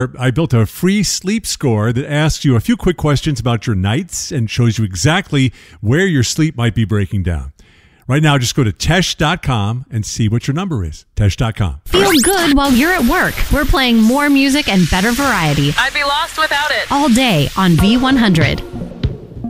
I built a free sleep score that asks you a few quick questions about your nights and shows you exactly where your sleep might be breaking down. Right now, just go to Tesh.com and see what your number is. Tesh.com. Feel good while you're at work. We're playing more music and better variety. I'd be lost without it. All day on V100.